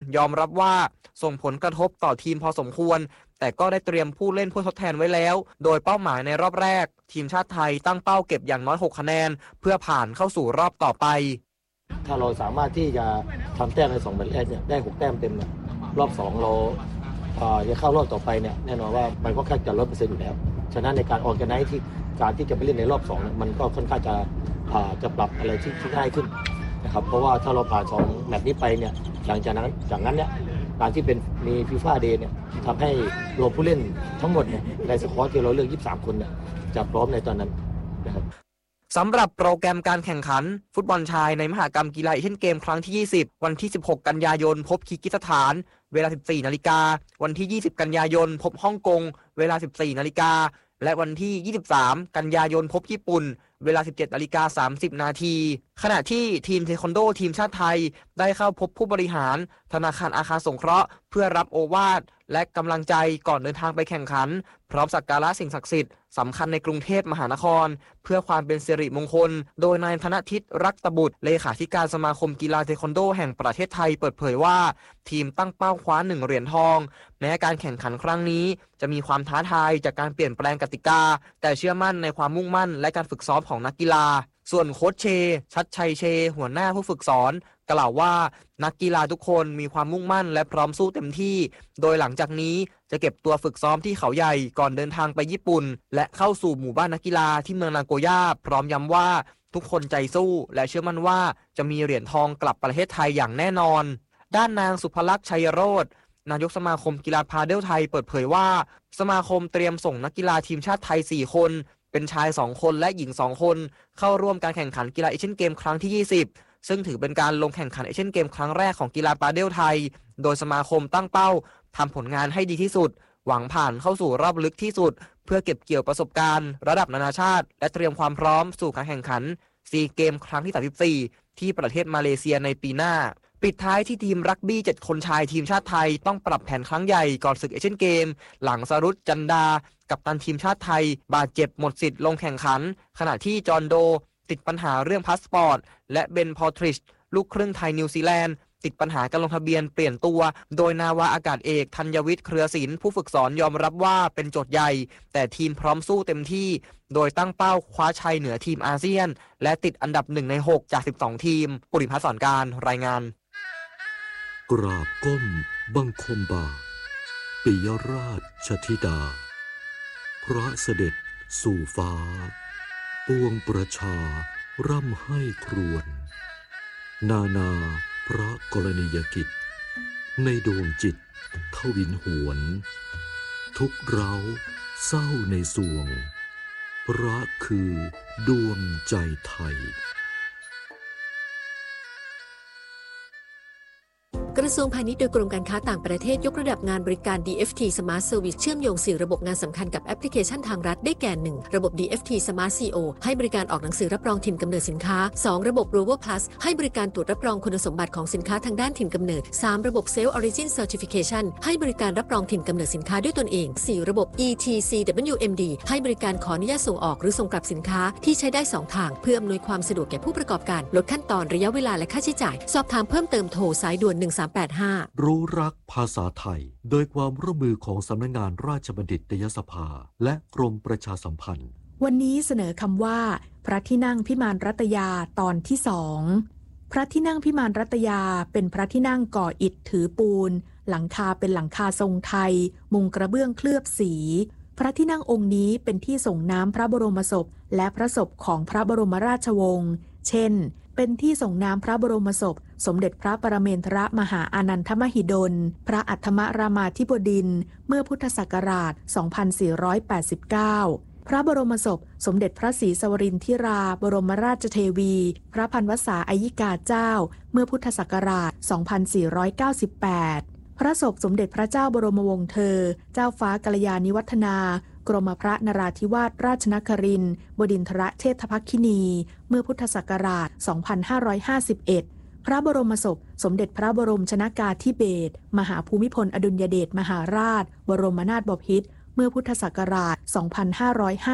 ยอมรับว่าส่งผลกระทบต่อทีมพอสมควรแต่ก็ได้เตรียมผู้เล่นผู้ทดแทนไว้แล้วโดยเป้าหมายในรอบแรกทีมชาติไทยตั้งเป้าเก็บอย่างน้อย6คะแนนเพื่อผ่านเข้าสู่รอบต่อไปถ้าเราสามารถที่จะทำแต้มใน2แมตช์แรกเนี่ยได้6แต้มเต็มเนี่ยรอบ2เราจะเข้ารอบต่อไปเนี่ยแน่นอนว่ามันก็แค่จะ100%อยู่แล้วฉะนั้นในการออร์แกไนซ์ที่การที่จะไปเล่นในรอบ2เนี่ยมันก็ค่อนข้างจะปรับอะไรที่ง่ายขึ้นนะครับเพราะว่าถ้าเราผ่าน2แมตช์นี้ไปเนี่ยหลังจากนั้นเนี่ยการที่เป็นมีฟีฟ่าเดย์เนี่ยทำให้รวมผู้เล่นทั้งหมดเนี่ยในสควอตที่เราเลือก23คนเนี่ยจะพร้อมในตอนนั้นนะครับสำหรับโปรแกรมการแข่งขันฟุตบอลชายในมหกรรมกีฬาเอเชียนเกมครั้งที่20วันที่16กันยายนพบคีร์กิสถานเวลา 14:00 น.วันที่20กันยายนพบฮ่องกงเวลา 14:00 น.และวันที่23กันยายนพบญี่ปุ่นเวลา 17:30 น.ขณะที่ทีมเทควันโดทีมชาติไทยได้เข้าพบผู้บริหารธนาคารอาคารสงเคราะห์เพื่อรับโอวาทและกำลังใจก่อนเดินทางไปแข่งขันพร้อมสักการะสิ่งศักดิ์สิทธิ์สำคัญในกรุงเทพมหานครเพื่อความเป็นสิริมงคลโดยนายธนทิตรักตบุตรเลขาธิการสมาคมกีฬาเทควันโดแห่งประเทศไทยเปิดเผยว่าทีมตั้งเป้าคว้า1เหรียญทองแม้การแข่งขันครั้งนี้จะมีความท้าทายจากการเปลี่ยนแปลงกติกาแต่เชื่อมั่นในความมุ่งมั่นและการฝึกซ้อมของนักกีฬาส่วนโค้ชเชชัดชัยเชหัวหน้าผู้ฝึกสอนกล่าวว่านักกีฬาทุกคนมีความมุ่งมั่นและพร้อมสู้เต็มที่โดยหลังจากนี้จะเก็บตัวฝึกซ้อมที่เขาใหญ่ก่อนเดินทางไปญี่ปุ่นและเข้าสู่หมู่บ้านนักกีฬาที่เมืองนาโกย่าพร้อมย้ำว่าทุกคนใจสู้และเชื่อมั่นว่าจะมีเหรียญทองกลับประเทศไทยอย่างแน่นอนด้านนางสุภลักษณ์ชัยโรจน์นายกสมาคมกีฬาพาเดลไทยเปิดเผยว่าสมาคมเตรียมส่งนักกีฬาทีมชาติไทย4คนเป็นชาย2คนและหญิง2คนเข้าร่วมการแข่งขันกีฬาเอเชียนเกมครั้งที่20ซึ่งถือเป็นการลงแข่งขันเอเชียนเกมครั้งแรกของกีฬาพาเดลไทยโดยสมาคมตั้งเป้าทำผลงานให้ดีที่สุดหวังผ่านเข้าสู่รอบลึกที่สุดเพื่อเก็บเกี่ยวประสบการณ์ระดับนานาชาติและเตรียมความพร้อมสู่การแข่งขันซีเกมครั้งที่34ที่ประเทศมาเลเซียในปีหน้าปิดท้ายที่ทีมรักบี้7คนชายทีมชาติไทยต้องปรับแผนครั้งใหญ่ก่อนศึกเอเชียนเกมหลังสรุตจันดากัปตันทีมชาติไทยบาดเจ็บหมดสิทธิ์ลงแข่งขันขณะที่จอห์นโดติดปัญหาเรื่องพาสปอร์ตและเบนพอทริชลูกครึ่งไทยนิวซีแลนด์ติดปัญหาการลงทะเบียนเปลี่ยนตัวโดยนาวาอากาศเอกธัญวิทย์เครือศิลป์ผู้ฝึกสอนยอมรับว่าเป็นโจทย์ใหญ่แต่ทีมพร้อมสู้เต็มที่โดยตั้งเป้าคว้าชัยเหนือทีมอาเซียนและติดอันดับ1 ใน 6จาก12ทีมปุริพัฒน์สอนการรายงานกราบก้มบังคมบาทปิยราชธิดาพระเสด็จสู่ฟ้าปวงประชาร่ำให้ครวญนาพระกรณียกิจในดวงจิตทวินหวนทุกเร้าเศร้าในสวงพระคือดวงใจไทยกระทรวงพาณิชย์โดยกรมการค้าต่างประเทศยกระดับงานบริการ DFT Smart Service เชื่อมโยง4ระบบงานสำคัญกับแอปพลิเคชันทางรัฐได้แก่ 1. ระบบ DFT Smart CO ให้บริการออกหนังสือรับรองถิ่นกำเนิดสินค้า 2. ระบบ Rover Plus ให้บริการตรวจรับรองคุณสมบัติของสินค้าทางด้านถิ่นกำเนิด 3. ระบบ Self Origin Certification ให้บริการรับรองถิ่นกำเนิดสินค้าด้วยตนเอง 4. ระบบ ETCWMD ให้บริการขออนุญาตส่งออกหรือส่งกลับสินค้าที่ใช้ได้2ทางเพื่ออำนวยความสะดวกแก่ผู้ประกอบการลดขั้นตอนระยะเวลาและค่าใช้จ่ายสอบถามเพิ่มเติมโทรสายด่วน1385 รู้รักภาษาไทยโดยความร่วมมือของสำนักงานราชบัณฑิตยสภาและกรมประชาสัมพันธ์วันนี้เสนอคำว่าพระที่นั่งพิมานรัตยาตอนที่2พระที่นั่งพิมานรัตยาเป็นพระที่นั่งก่ออิฐถือปูนหลังคาเป็นหลังคาทรงไทยมุงกระเบื้องเคลือบสีพระที่นั่งองค์นี้เป็นที่ส่งน้ำพระบรมศพและพระศพของพระบรมราชวงศ์เช่นเป็นที่ส่งน้ำพระบรมศพสมเด็จพระปรเมนทรมหาอานันทมหิดลพระอัฏฐมรามาธิบดินทร์เมื่อพุทธศักราช 2489 พระบรมศพสมเด็จพระศรีสวรินทร์ธิราบรมราชเทวีพระพันวษาอัยิกาเจ้าเมื่อพุทธศักราช 2498 พระศพสมเด็จพระเจ้าบรมวงศ์เธอเจ้าฟ้ากัลยาณิวัฒนากรมพระนราธิวาสราชนครินทร์บดินทรเชษฐภักคินีเมื่อพุทธศักราช 2551 พระบรมศพสมเด็จพระบรมชนกาธิเบศรมหาภูมิพลอดุลยเดชมหาราชบรมนาถบพิตรเมื่อพุทธศักราช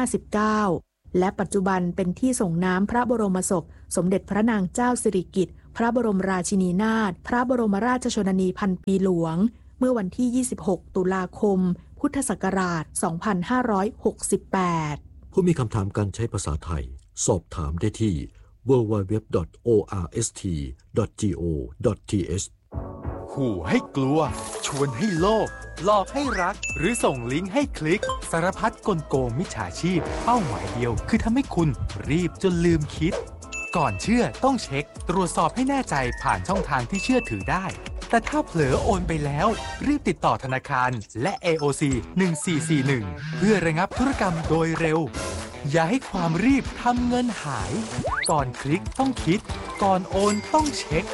2559 และปัจจุบันเป็นที่ส่งน้ำพระบรมศพสมเด็จพระนางเจ้าสิริกิติ์พระบรมราชินีนาถพระบรมราชชนนีพันปีหลวงเมื่อวันที่ 26 ตุลาคม พุทธศักราช 2568 ผู้มีคำถามการใช้ภาษาไทยสอบถามได้ที่ www.orst.go.th ขู่ให้กลัวชวนให้โลภหลอกให้รักหรือส่งลิงก์ให้คลิกสารพัดกลโกงมิจฉาชีพเป้าหมายเดียวคือทำให้คุณรีบจนลืมคิดก่อนเชื่อต้องเช็คตรวจสอบให้แน่ใจผ่านช่องทางที่เชื่อถือได้แต่ถ้าเผลอโอนไปแล้วรีบติดต่อธนาคารและ AOC 1441เพื่อระงับธุรกรรมโดยเร็วอย่าให้ความรีบทำเงินหายก่อนคลิกต้องคิดก่อนโอนต้องเช็ค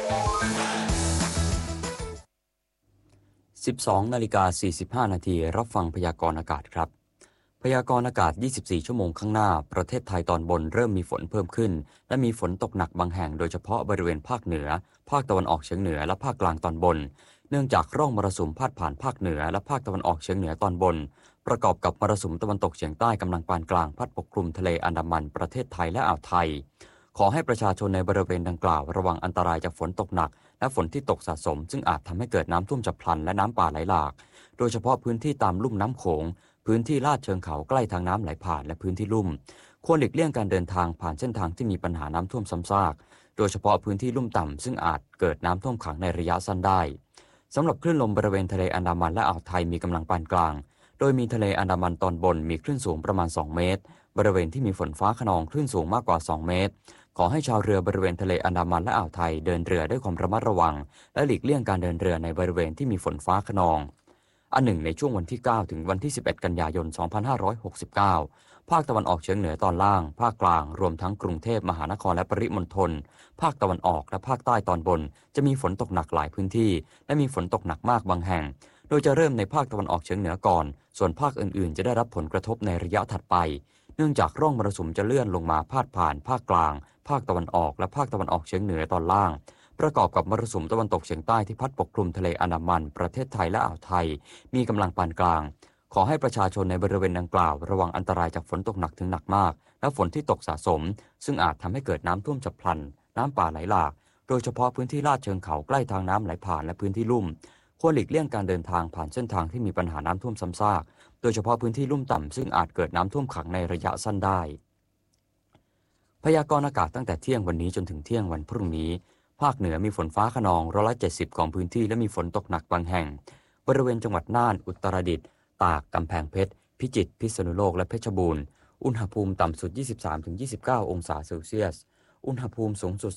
12:45 น.รับฟังพยากรณ์อากาศครับพยากรณ์อากาศ24ชั่วโมงข้างหน้าประเทศไทยตอนบนเริ่มมีฝนเพิ่มขึ้นและมีฝนตกหนักบางแห่งโดยเฉพาะบริเวณภาคเหนือภาคตะวันออกเฉียงเหนือและภาคกลางตอนบนเนื่องจากร่องมรสุมพาดผ่านภาคเหนือและภาคตะวันออกเฉียงเหนือตอนบนประกอบกับมรสุมตะวันตกเฉียงใต้กำลังปานกลางพัดปกคลุมทะเลอันดามันประเทศไทยและอ่าวไทยขอให้ประชาชนในบริเวณดังกล่าวระวังอันตรายจากฝนตกหนักและฝนที่ตกสะสมซึ่งอาจทำให้เกิดน้ำท่วมฉับพลันและน้ำป่าไหลหลากโดยเฉพาะพื้นที่ตามลุ่มน้ำโขงพื้นที่ลาดเชิงเขาใกล้ทางน้ำไหลผ่านและพื้นที่ลุ่มควรหลีกเลี่ยงการเดินทางผ่านเส้นทางที่มีปัญหาน้ำท่วมซ้ำซากโดยเฉพาะพื้นที่ลุ่มต่ำซึ่งอาจเกิดน้ำท่วมขังในระยะสั้นได้สำหรับคลื่นลมบริเวณทะเลอันดามันและอ่าวไทยมีกำลังปานกลางโดยมีทะเลอันดามันตอนบนมีคลื่นสูงประมาณ2เมตรบริเวณที่มีฝนฟ้าคะนองคลื่นสูงมากกว่า2เมตรขอให้ชาวเรือบริเวณทะเลอันดามันและอ่าวไทยเดินเรือด้วยความระมัดระวังและหลีกเลี่ยงการเดินเรือในบริเวณที่มีฝนฟ้าคะนองอันหนึ่งในช่วงวันที่9ถึงวันที่11กันยายน2569ภาคตะวันออกเฉียงเหนือตอนล่างภาคกลางรวมทั้งกรุงเทพมหานครและปริมณฑลภาคตะวันออกและภาคใต้ตอนบนจะมีฝนตกหนักหลายพื้นที่และมีฝนตกหนักมากบางแห่งโดยจะเริ่มในภาคตะวันออกเฉียงเหนือก่อนส่วนภาคอื่นๆจะได้รับผลกระทบในระยะถัดไปเนื่องจากร่องมรสุมจะเลื่อนลงมาพาดผ่านภาคกลางภาคตะวันออกและภาคตะวันออกเฉียงเหนือตอนล่างประกอบกับมรสุมตะวันตกเฉียงใต้ที่พัดปกคลุมทะเลอันดามันประเทศไทยและอ่าวไทยมีกำลังปานกลางขอให้ประชาชนในบริเวณดังกล่าวระวังอันตรายจากฝนตกหนักถึงหนักมากและฝนที่ตกสะสมซึ่งอาจทำให้เกิดน้ำท่วมฉับพลันน้ำป่าไหลหลากโดยเฉพาะพื้นที่ลาดเชิงเขาใกล้ทางน้ำไหลผ่านและพื้นที่ลุ่มควรหลีกเลี่ยงการเดินทางผ่านเส้นทางที่มีปัญหาน้ำท่วมซ้ำซากโดยเฉพาะพื้นที่ลุ่มต่ำซึ่งอาจเกิดน้ำท่วมขังในระยะสั้นได้พยากรณ์อากาศตั้งแต่เที่ยงวันนี้จนถึงเที่ยงวันพรุ่งนี้ภาคเหนือมีฝนฟ้าคะนอง170ของพื้นที่และมีฝนตกหนักบางแห่งบริเวณจังหวัดน่านอุตรดิตถ์ตากกำแพงเพชรพิจิตรพิษณุโลกและเพชรบูรณ์อุณหภูมิต่ำสุด 23-29 องศาเซลเซียสอุณหภูมิสูงสุด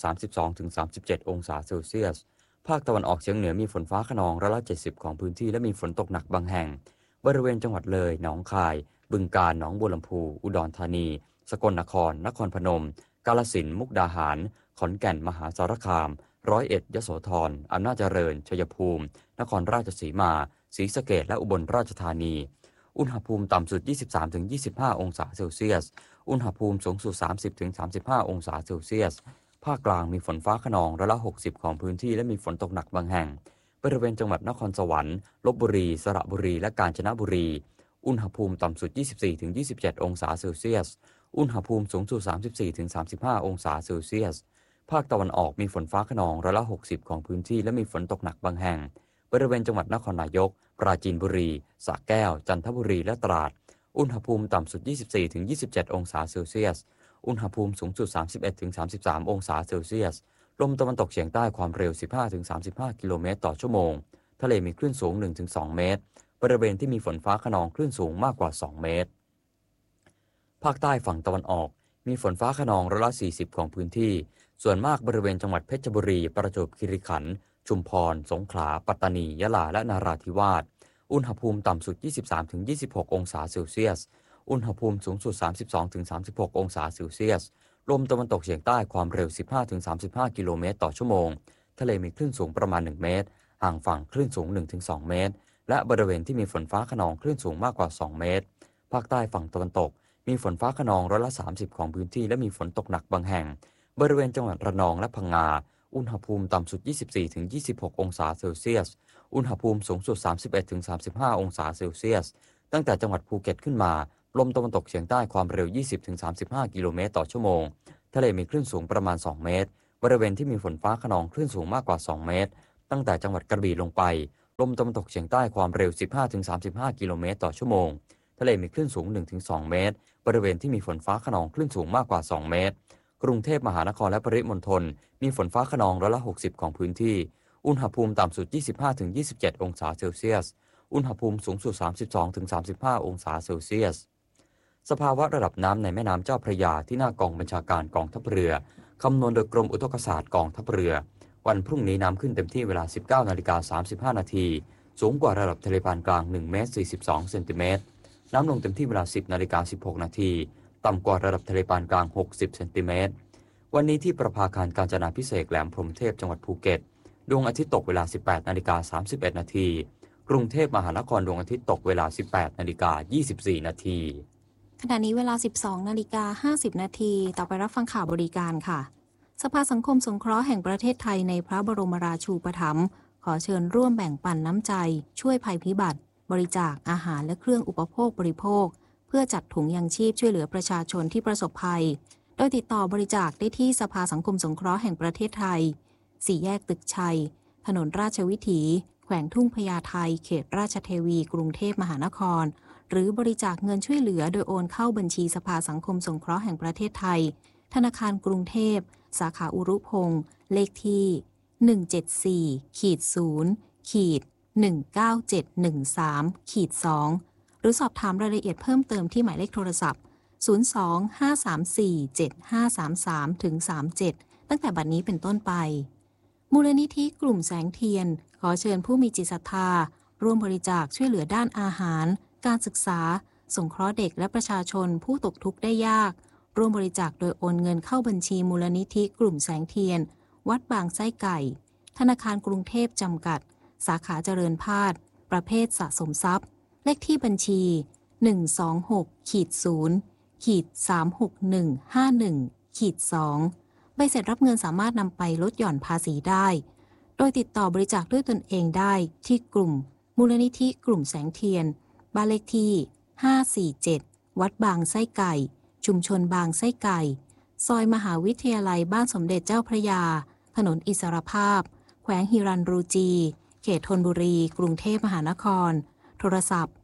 32-37 องศาเซลเซียสภาคตะวันออกเฉียงเหนือมีฝนฟ้าคะนอง170ของพื้นที่และมีฝนตกหนักบางแห่งบริเวณจังหวัดเลยหนองคายบึงกาฬหนองบัวลำพูอุดรธานีสกลนครนครพนมกาฬสินธุ์มุกดาหารขอนแก่นมหาสารคาม101ยโสธรอำนาจเจริญชัยภูมินครราชสีมาศรีสะเกษและอุบลราชธานีอุณหภูมิต่ำสุด 23-25 องศาเซลเซียสอุณหภูมิสูงสุด 30-35 องศาเซลเซียสภาคกลางมีฝนฟ้าคะนอง60%ของพื้นที่และมีฝนตกหนักบางแห่งบริเวณจังหวัดนครสวรรค์ลพบุรีสระบุรีและกาญจนบุรีอุณหภูมิต่ำสุด 24-27 องศาเซลเซียสอุณหภูมิสูงสุด 34-35 องศาเซลเซียสภาคตะวันออกมีฝนฟ้าคะนอง60%ของพื้นที่และมีฝนตกหนักบางแห่งบริเวณจังหวัดนครนายกปราจีนบุรีสระแก้วจันทบุรีและตราดอุณหภูมิต่ำสุด 24-27 องศาเซลเซียสอุณหภูมิสูงสุด 31-33 องศาเซลเซียสลมตะวันตกเฉียงใต้ความเร็ว 15-35 กิโลเมตรต่อชั่วโมงทะเลมีคลื่นสูง 1-2 เมตรบริเวณที่มีฝนฟ้าคะนองคลื่นสูงมากกว่า2เมตรภาคใต้ฝั่งตะวันออกมีฝนฟ้าคะนอง40%ของพื้นที่ส่วนมากบริเวณจังหวัดเพชรบุรีประจวบคีรีขันธ์ชุมพรสงขลาปัตตานียะลาและนราธิวาสอุณหภูมิต่ำสุด 23-26 องศาเซลเซียสอุณหภูมิสูงสุด 32-36 องศาเซลเซียสลมตะวันตกเฉียงใต้ความเร็ว 15-35 กิโลเมตรต่อชั่วโมงทะเลมีคลื่นสูงประมาณ1เมตรห่างฝั่งคลื่นสูง 1-2 เมตรและบริเวณที่มีฝนฟ้าคะนองคลื่นสูงมากกว่า2เมตรภาคใต้ฝั่งตะวันตกมีฝนฟ้าคะนอง30%ของพื้นที่และมีฝนตกหนักบางแห่งบริเวณจังหวัดระนองและพังงาอุณหภูมิต่ำสุด 24-26 องศาเซลเซียสอุณหภูมิสูงสุด 31-35 องศาเซลเซียสตั้งแต่จังหวัดภูเก็ตขึ้นมาลมตะวันตกเฉียงใต้ความเร็ว 20-35 กิโลเมตรต่อชั่วโมงทะเลมีคลื่นสูงประมาณ2เมตรบริเวณที่มีฝนฟ้าคะนองคลื่นสูงมากกว่า2 เมตรตั้งแต่จังหวัดกระบี่ลงไปลมตะวันตกเฉียงใต้ความเร็ว 15-35 กิโลเมตรต่อชั่วโมงทะเลมีคลื่นสูง 1-2 เมตรบริเวณที่มีฝนฟ้าคะนองคลื่นสูงมากกว่า2 เมตรกรุงเทพมหานครและปริมณฑลมีฝนฟ้าคะนอง60%ของพื้นที่อุณหภูมิต่ำสุด 25-27 องศาเซลเซียสอุณหภูมิสูงสุด 32-35 องศาเซลเซียสสภาวะระดับน้ำในแม่น้ำเจ้าพระยาที่หน้ากองบัญชาการกองทัพเรือคำนวณโดยกรมอุทกศาสตร์กองทัพเรือวันพรุ่งนี้น้ำขึ้นเต็มที่เวลา 19:35 นาทีสูงกว่าระดับทะเลปานกลาง1 เมตร 42 เซนติเมตรน้ำลงเต็มที่เวลา 10:16 นาทีต่ำกว่าระดับทะเลปานกลาง60 เซนติเมตรวันนี้ที่ประภาคารกาญจนาภิเษกแหลมพรหมเทพจังหวัดภูเก็ตดวงอาทิตย์ตกเวลา 18:31 นาทีกรุงเทพมหานครดวงอาทิตย์ตกเวลา 18:24 นาทีขณะนี้เวลา 12:50 นาทีต่อไปรับฟังข่าวบริการค่ะสภาสังคมสงเคราะห์แห่งประเทศไทยในพระบรมราชูปถัมภ์ขอเชิญร่วมแบ่งปันน้ำใจช่วยภัยพิบัติบริจาคอาหารและเครื่องอุปโภคบริโภคเพื่อจัดถุงยังชีพช่วยเหลือประชาชนที่ประสบภัยโดยติดต่อบริจาคได้ที่สภาสังคมสงเคราะห์แห่งประเทศไทย4 แยกตึกชัยถนนราชวิถีแขวงทุ่งพญาไทเขตราชเทวีกรุงเทพมหานครหรือบริจาคเงินช่วยเหลือโดยโอนเข้าบัญชีสภาสังคมสงเคราะห์แห่งประเทศไทยธนาคารกรุงเทพสาขาอุรุพงษ์เลขที่ 174-0-19713-2 หรือสอบถามรายละเอียดเพิ่มเติมที่หมายเลขโทรศัพท์ 02-534-7533-37 ตั้งแต่บัดนี้เป็นต้นไปมูลนิธิกลุ่มแสงเทียนขอเชิญผู้มีจิตศรัทธาร่วมบริจาคช่วยเหลือด้านอาหารการศึกษาสงเคราะห์เด็กและประชาชนผู้ตกทุกข์ได้ยากร่วมบริจาคโดยโอนเงินเข้าบัญชีมูลนิธิกลุ่มแสงเทียนวัดบางไส้ไก่ธนาคารกรุงเทพจำกัดสาขาเจริญพาดประเภทสะสมทรัพย์เลขที่บัญชี 126-0-36151-2 ใบเสร็จรับเงินสามารถนำไปลดหย่อนภาษีได้โดยติดต่อบริจาคด้วยตนเองได้ที่กลุ่มมูลนิธิกลุ่มแสงเทียนบ้านเลขที่ 547 วัดบางไส้ไก่ชุมชนบางไส้ไก่ซอยมหาวิทยาลัยบ้านสมเด็จเจ้าพระยาถนนอิสรภาพแขวงฮิรัญรูจีเขตธนบุรีกรุงเทพมหานครโทรศัพท์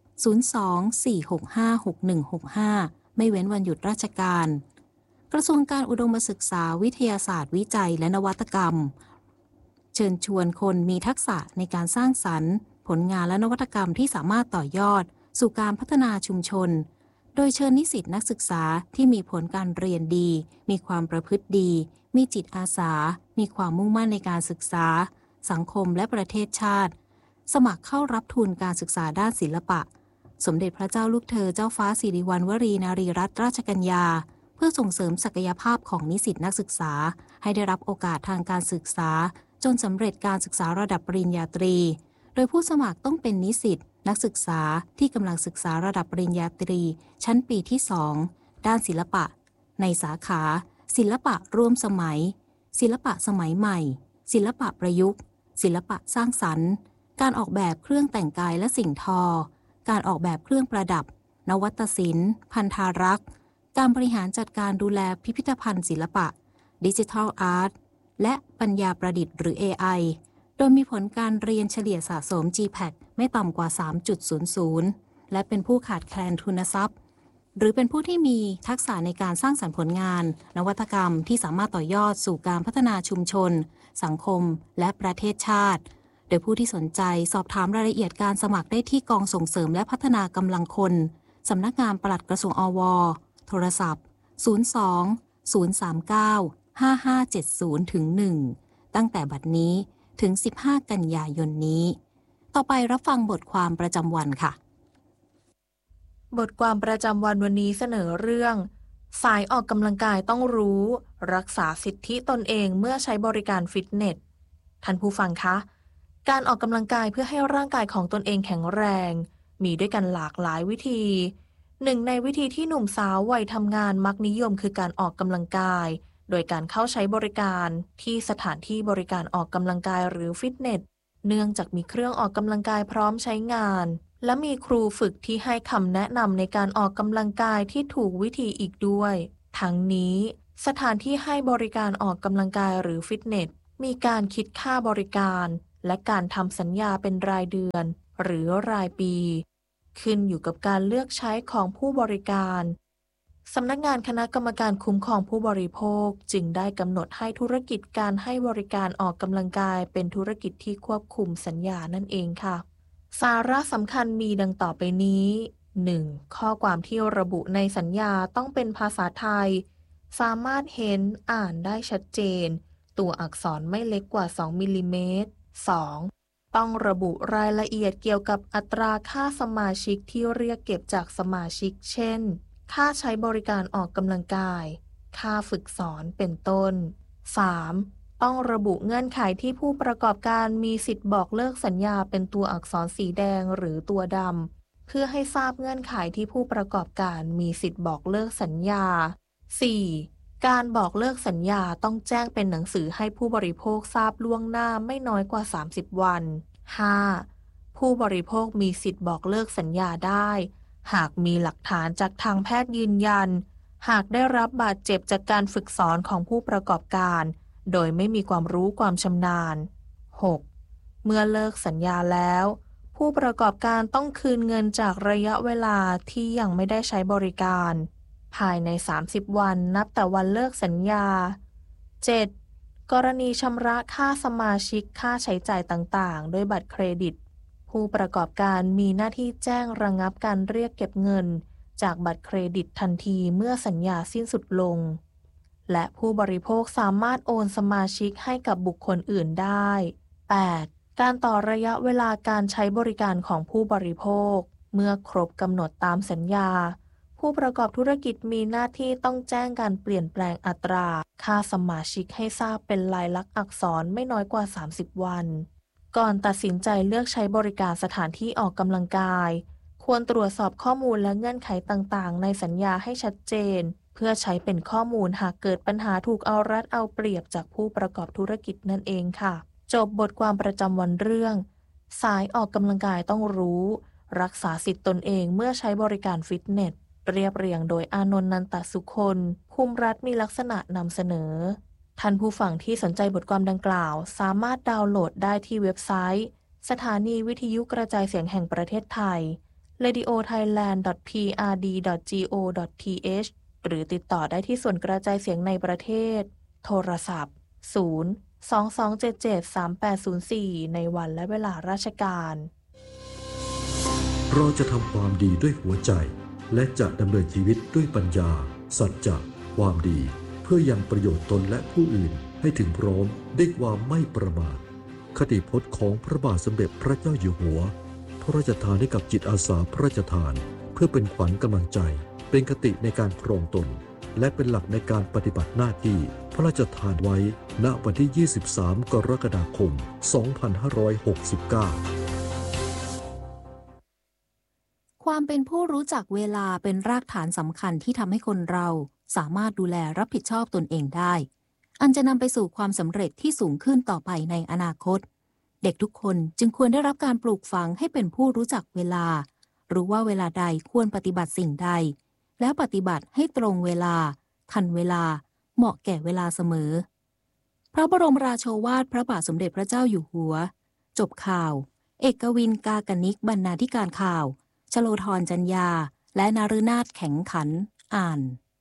02-465-6165 ไม่เว้นวันหยุดราชการกระทรวงการอุดมศึกษาวิทยาศาสตร์วิจัยและนวัตกรรมเชิญชวนคนมีทักษะในการสร้างสรรค์ผลงานและนวัตกรรมที่สามารถต่อยอดสู่การพัฒนาชุมชนโดยเชิญนิสิตนักศึกษาที่มีผลการเรียนดีมีความประพฤติดีมีจิตอาสามีความมุ่งมั่นในการศึกษาสังคมและประเทศชาติสมัครเข้ารับทุนการศึกษาด้านศิลปะสมเด็จพระเจ้าลูกเธอเจ้าฟ้าสิริวัณวรีนารีรัตนราชกัญญาเพื่อส่งเสริมศักยภาพของนิสิตนักศึกษาให้ได้รับโอกาสทางการศึกษาจนสำเร็จการศึกษาระดับปริญญาตรีโดยผู้สมัครต้องเป็นนิสิตนักศึกษาที่กำลังศึกษาระดับปริญญาตรีชั้นปีที่ 2 ด้านศิลปะในสาขาศิลปะร่วมสมัยศิลปะสมัยใหม่ศิลปะประยุกต์ศิลปะสร้างสรรค์การออกแบบเครื่องแต่งกายและสิ่งทอการออกแบบเครื่องประดับนวัตศิลป์พันธารักษ์การบริหารจัดการดูแลพิพิธภัณฑ์ศิลปะดิจิทัลอาร์ตและปัญญาประดิษฐ์หรือ AI โดยมีผลการเรียนเฉลี่ยสะสม GPAC ไม่ต่ำกว่า 3.00 และเป็นผู้ขาดแคลนทุนทรัพย์หรือเป็นผู้ที่มีทักษะในการสร้างสรรค์ผลงานนวัตกรรมที่สามารถต่อยอดสู่การพัฒนาชุมชนสังคมและประเทศชาติโดยผู้ที่สนใจสอบถามรายละเอียดการสมัครได้ที่กองส่งเสริมและพัฒนากำลังคนสำนักงานปลัดกระทรวงอว.โทรศัพท์ 02-039-5570-1 ตั้งแต่บัดนี้ถึง 15 กันยายนนี้ ต่อไปรับฟังบทความประจำวันค่ะบทความประจำวันวันนี้เสนอเรื่องสายออกกำลังกายต้องรู้รักษาสิทธิตนเองเมื่อใช้บริการฟิตเนสท่านผู้ฟังคะการออกกำลังกายเพื่อให้ร่างกายของตนเองแข็งแรงมีด้วยกันหลากหลายวิธีหนึ่งในวิธีที่หนุ่มสาววัยทำงานมักนิยมคือการออกกำลังกายโดยการเข้าใช้บริการที่สถานที่บริการออกกำลังกายหรือฟิตเนสเนื่องจากมีเครื่องออกกำลังกายพร้อมใช้งานและมีครูฝึกที่ให้คำแนะนำในการออกกำลังกายที่ถูกวิธีอีกด้วยทั้งนี้สถานที่ให้บริการออกกำลังกายหรือฟิตเนสมีการคิดค่าบริการและการทำสัญญาเป็นรายเดือนหรือรายปีขึ้นอยู่กับการเลือกใช้ของผู้บริการสำนักงานคณะกรรมการคุ้มครองผู้บริโภคจึงได้กำหนดให้ธุรกิจการให้บริการออกกำลังกายเป็นธุรกิจที่ควบคุมสัญญานั่นเองค่ะสาระสำคัญมีดังต่อไปนี้ 1. ข้อความที่ระบุในสัญญาต้องเป็นภาษาไทยสามารถเห็นอ่านได้ชัดเจนตัวอักษรไม่เล็กกว่า2มิลลิเมตร 2. ต้องระบุรายละเอียดเกี่ยวกับอัตราค่าสมาชิกที่เรียกเก็บจากสมาชิกเช่นค่าใช้บริการออกกำลังกายค่าฝึกสอนเป็นต้น 3. ต้องระบุเงื่อนไขที่ผู้ประกอบการมีสิทธิ์บอกเลิกสัญญาเป็นตัวอักษรสีแดงหรือตัวดำเพื่อให้ทราบเงื่อนไขที่ผู้ประกอบการมีสิทธิ์บอกเลิกสัญญา 4. การบอกเลิกสัญญาต้องแจ้งเป็นหนังสือให้ผู้บริโภคทราบล่วงหน้าไม่น้อยกว่า30วัน 5. ผู้บริโภคมีสิทธิ์บอกเลิกสัญญาได้หากมีหลักฐานจากทางแพทย์ยืนยันหากได้รับบาดเจ็บจากการฝึกสอนของผู้ประกอบการโดยไม่มีความรู้ความชำนาญ 6. เมื่อเลิกสัญญาแล้วผู้ประกอบการต้องคืนเงินจากระยะเวลาที่ยังไม่ได้ใช้บริการภายใน30วันนับแต่วันเลิกสัญญา 7. กรณีชำระค่าสมาชิกค่าใช้จ่ายต่างๆด้วยบัตรเครดิตผู้ประกอบการมีหน้าที่แจ้งระงับการเรียกเก็บเงินจากบัตรเครดิตทันทีเมื่อสัญญาสิ้นสุดลงและผู้บริโภคสามารถโอนสมาชิกให้กับบุคคลอื่นได้ 8. การต่อระยะเวลาการใช้บริการของผู้บริโภคเมื่อครบกำหนดตามสัญญาผู้ประกอบธุรกิจมีหน้าที่ต้องแจ้งการเปลี่ยนแปลงอัตราค่าสมาชิกให้ทราบเป็นลายลักษณ์อักษรไม่น้อยกว่า30วันก่อนตัดสินใจเลือกใช้บริการสถานที่ออกกำลังกายควรตรวจสอบข้อมูลและเงื่อนไขต่างๆในสัญญาให้ชัดเจนเพื่อใช้เป็นข้อมูลหากเกิดปัญหาถูกเอารัดเอาเปรียบจากผู้ประกอบธุรกิจนั่นเองค่ะจบบทความประจำวันเรื่องสายออกกำลังกายต้องรู้รักษาสิทธิตนเองเมื่อใช้บริการฟิตเนสเรียบเรียงโดยอานนท์ นันตสุคนภูมิรัฐมีลักษณะนำเสนอท่านผู้ฟังที่สนใจบทความดังกล่าวสามารถดาวน์โหลดได้ที่เว็บไซต์สถานีวิทยุกระจายเสียงแห่งประเทศไทย radiothailand.prd.go.th หรือติดต่อได้ที่ส่วนกระจายเสียงในประเทศโทรศัพท์ 022773804 ในวันและเวลาราชการเราจะทำความดีด้วยหัวใจและจะดำเนินชีวิตด้วยปัญญาสัจจะความดีเพื่อยังประโยชน์ตนและผู้อื่นให้ถึงพร้อมด้วยความไม่ประมาทคติพจน์ของพระบาทสมเด็จพระเจ้าอยู่หัวพระราชทานให้กับจิตอาสาพระราชทานเพื่อเป็นขวัญกำลังใจเป็นคติในการครองตนและเป็นหลักในการปฏิบัติหน้าที่พระราชทานไว้ณวันที่ 23 กรกฎาคม 2569 ความเป็นผู้รู้จักเวลาเป็นรากฐานสำคัญที่ทำให้คนเราสามารถดูแลรับผิดชอบตนเองได้อันจะนำไปสู่ความสำเร็จที่สูงขึ้นต่อไปในอนาคตเด็กทุกคนจึงควรได้รับการปลูกฝังให้เป็นผู้รู้จักเวลารู้ว่าเวลาใดควรปฏิบัติสิ่งใดแล้วปฏิบัติให้ตรงเวลาทันเวลาเหมาะแก่เวลาเสมอพระบรมราโชวาทพระบาทสมเด็จพระเจ้าอยู่หัวจบข่าวเอกวิน กากนิกบรรณาธิการข่าวชโลธร จัญญาและนฤนาถแข็งขันอ่าน